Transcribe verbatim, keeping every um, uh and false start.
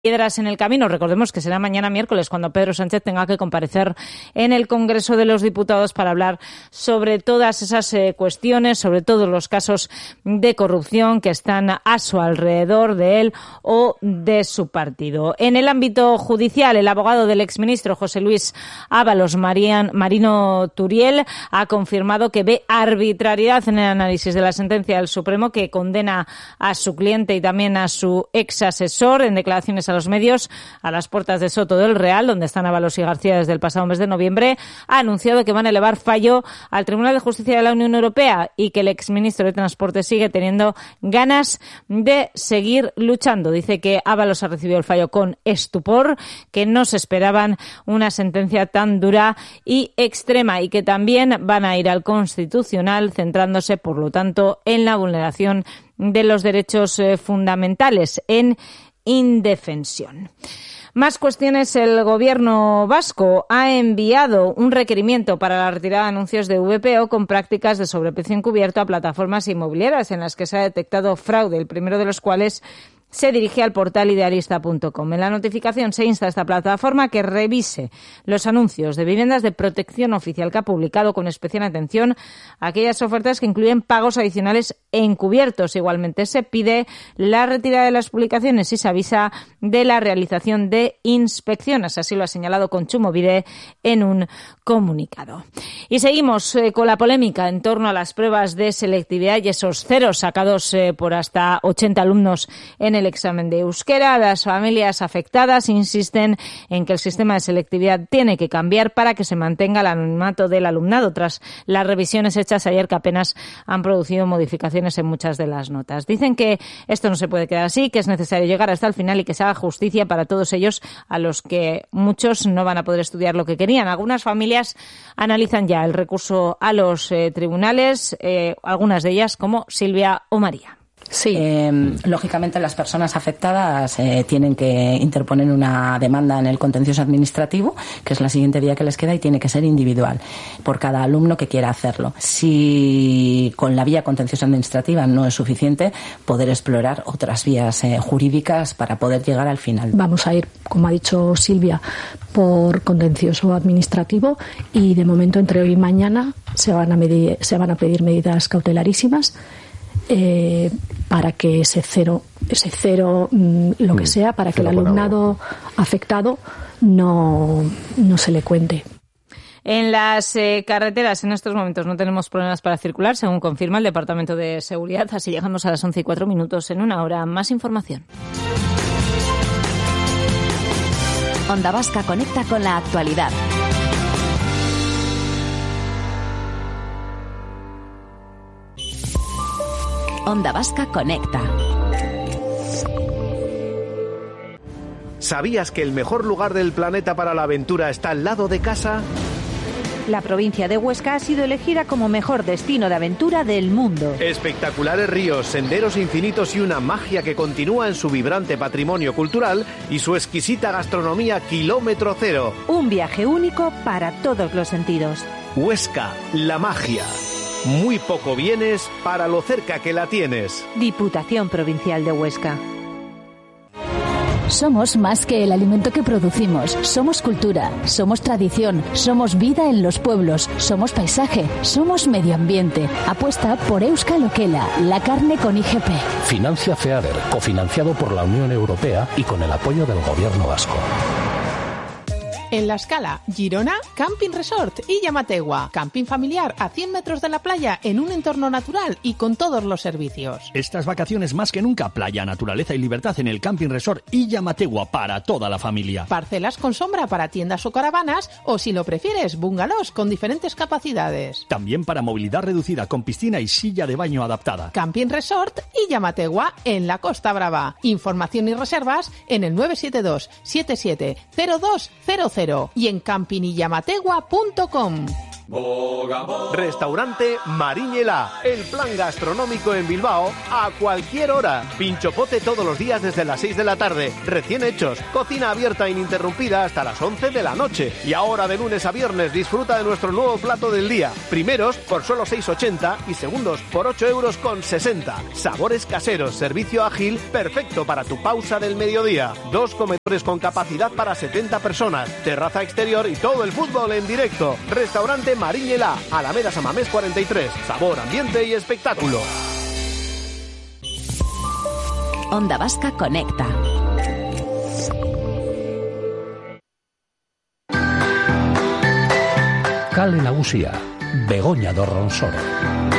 piedras en el camino. Recordemos que será mañana miércoles cuando Pedro Sánchez tenga que comparecer en el Congreso de los Diputados para hablar sobre todas esas eh, cuestiones, sobre todos los casos de corrupción que están a su alrededor, de él o de su partido. En el ámbito judicial, el abogado del exministro José Luis Ábalos, Marian, Marino Turiel, ha confirmado que ve arbitrariedad en el análisis de la sentencia del Supremo que condena a su cliente y también a su ex asesor. En declaraciones a los medios a las puertas de Soto del Real, donde están Ábalos y García desde el pasado mes de noviembre, ha anunciado que van a elevar fallo al Tribunal de Justicia de la Unión Europea y que el exministro de Transporte sigue teniendo ganas de seguir luchando. Dice que Ábalos ha recibido el fallo con estupor, que no se esperaban una sentencia tan dura y extrema y que también van a ir al Constitucional, centrándose, por lo tanto, en la vulneración de los derechos eh, fundamentales, en indefensión. Más cuestiones. El Gobierno vasco ha enviado un requerimiento para la retirada de anuncios de V P O con prácticas de sobreprecio encubierto a plataformas inmobiliarias en las que se ha detectado fraude, el primero de los cuales se dirige al portal idealista punto com. En la notificación se insta a esta plataforma que revise los anuncios de viviendas de protección oficial que ha publicado con especial atención a aquellas ofertas que incluyen pagos adicionales encubiertos. Igualmente se pide la retirada de las publicaciones y se avisa de la realización de inspecciones. Así lo ha señalado Kontsumobide en un comunicado. Y seguimos eh, con la polémica en torno a las pruebas de selectividad y esos ceros sacados eh, por hasta ochenta alumnos en el el examen de euskera. Las familias afectadas insisten en que el sistema de selectividad tiene que cambiar para que se mantenga el anonimato del alumnado tras las revisiones hechas ayer que apenas han producido modificaciones en muchas de las notas. Dicen que esto no se puede quedar así, que es necesario llegar hasta el final y que se haga justicia para todos ellos, a los que muchos no van a poder estudiar lo que querían. Algunas familias analizan ya el recurso a los eh, tribunales, eh, algunas de ellas como Silvia o María. Sí, eh, lógicamente las personas afectadas eh, tienen que interponer una demanda en el contencioso administrativo, que es la siguiente vía que les queda, y tiene que ser individual por cada alumno que quiera hacerlo. Si con la vía contencioso administrativa no es suficiente, poder explorar otras vías eh, jurídicas para poder llegar al final. Vamos a ir, como ha dicho Silvia, por contencioso administrativo y de momento entre hoy y mañana se van a, medir, se van a pedir medidas cautelarísimas. Eh, para que ese cero, ese cero, mmm, lo que sea, para que el alumnado afectado no, no se le cuente. En las eh, carreteras en estos momentos no tenemos problemas para circular, según confirma el Departamento de Seguridad. Así llegamos a las once y cuatro minutos. En una hora, más información. Onda Vasca conecta con la actualidad. Onda Vasca conecta. ¿Sabías que el mejor lugar del planeta para la aventura está al lado de casa? La provincia de Huesca ha sido elegida como mejor destino de aventura del mundo. Espectaculares ríos, senderos infinitos y una magia que continúa en su vibrante patrimonio cultural y su exquisita gastronomía kilómetro cero. Un viaje único para todos los sentidos. Huesca, la magia. Muy poco vienes para lo cerca que la tienes. Diputación Provincial de Huesca. Somos más que el alimento que producimos. Somos cultura, somos tradición, somos vida en los pueblos, somos paisaje, somos medio ambiente. Apuesta por Euskal Okela, la carne con I G P. Financia FEADER, cofinanciado por la Unión Europea y con el apoyo del Gobierno vasco. En La Escala, Girona, Camping Resort y Llamategua. Camping familiar a cien metros de la playa en un entorno natural y con todos los servicios. Estas vacaciones más que nunca, playa, naturaleza y libertad en el Camping Resort y Llamategua para toda la familia. Parcelas con sombra para tiendas o caravanas o, si lo prefieres, bungalows con diferentes capacidades. También para movilidad reducida con piscina y silla de baño adaptada. Camping Resort y Llamategua en la Costa Brava. Información y reservas en el nueve siete dos siete siete cero dos cero cero y en camping y llamategua punto com. Restaurante Mariñela, el plan gastronómico en Bilbao a cualquier hora. Pinchopote todos los días desde las seis de la tarde, recién hechos, cocina abierta e ininterrumpida hasta las once de la noche. Y ahora de lunes a viernes disfruta de nuestro nuevo plato del día. Primeros por solo seis ochenta y segundos por ocho euros con sesenta. Sabores caseros, servicio ágil, perfecto para tu pausa del mediodía. Dos comedores con capacidad para setenta personas, terraza exterior y todo el fútbol en directo. Restaurante Mariñela, Alameda San Mamés cuarenta y tres. Sabor, ambiente y espectáculo. Onda Vasca Conecta. Kale Nagusia, Begoña do Ronsoro.